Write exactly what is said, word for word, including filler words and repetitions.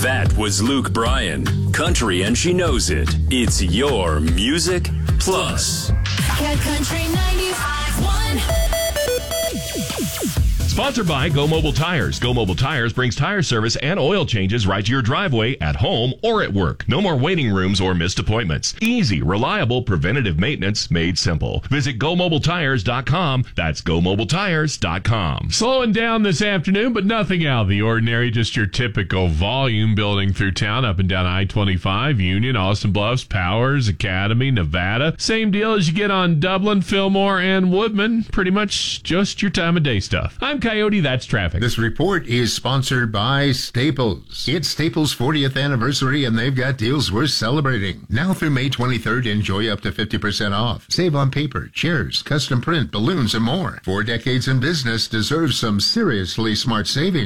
That was Luke Bryan. Country and she knows it. It's your Music Plus. Cat Country ninety-five point one. Sponsored by Go Mobile Tires. Go Mobile Tires brings tire service and oil changes right to your driveway, at home, or at work. No more waiting rooms or missed appointments. Easy, reliable, preventative maintenance made simple. Visit go mobile tires dot com. That's go mobile tires dot com. Slowing down this afternoon, but nothing out of the ordinary. Just your typical volume building through town, up and down I twenty-five, Union, Austin Bluffs, Powers, Academy, Nevada. Same deal as you get on Dublin, Fillmore, and Woodman. Pretty much just your time of day stuff. I'm Coyote, that's traffic. This report is sponsored by Staples. It's Staples' fortieth anniversary, and they've got deals worth celebrating. Now through May twenty-third, enjoy up to fifty percent off. Save on paper, chairs, custom print, balloons, and more. Four decades in business deserves some seriously smart savings.